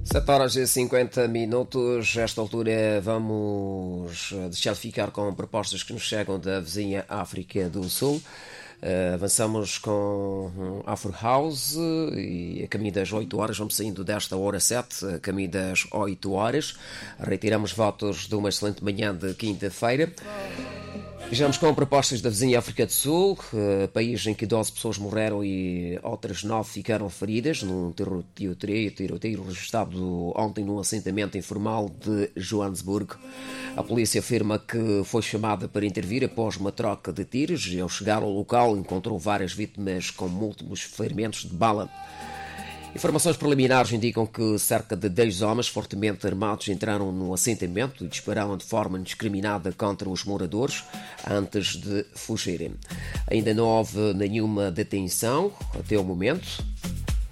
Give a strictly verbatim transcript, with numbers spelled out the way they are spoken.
sete horas e cinquenta minutos. Esta altura vamos deixar de ficar com propostas que nos chegam da vizinha África do Sul. Uh, avançamos com Afro House e a caminho das oito horas, vamos saindo desta hora sete, a caminho das oito horas. Retiramos votos de uma excelente manhã de quinta-feira. Vejamos com propostas da vizinha África do Sul, uh, país em que doze pessoas morreram e outras nove ficaram feridas num tiroteio, tiroteio registrado ontem num assentamento informal de Joanesburgo. A polícia afirma que foi chamada para intervir após uma troca de tiros e, ao chegar ao local, encontrou várias vítimas com múltiplos ferimentos de bala. Informações preliminares indicam que cerca de dez homens fortemente armados entraram no assentamento e dispararam de forma indiscriminada contra os moradores antes de fugirem. Ainda não houve nenhuma detenção até o momento.